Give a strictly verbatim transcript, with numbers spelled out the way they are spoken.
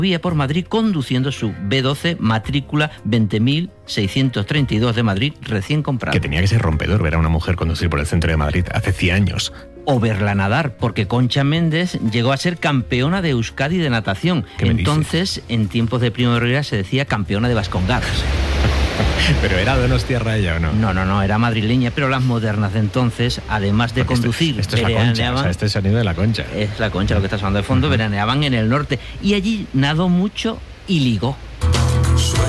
Vía por Madrid conduciendo su B doce matrícula veinte mil seiscientos treinta y dos de Madrid recién comprado. Que tenía que ser rompedor ver a una mujer conducir por el centro de Madrid hace cien años. O verla nadar, porque Concha Méndez llegó a ser campeona de Euskadi de natación. Entonces, dices? En tiempos de Primo de Rivera se decía campeona de Vascongadas. ¿Pero era donostiarra ella o no? No, no, no, era madrileña, pero las modernas de entonces, además de porque conducir, esto, esto es la Concha, o sea, este es el sonido de la Concha. Es la Concha lo que está sonando de fondo, uh-huh. Veraneaban en el norte y allí nadó mucho y ligó.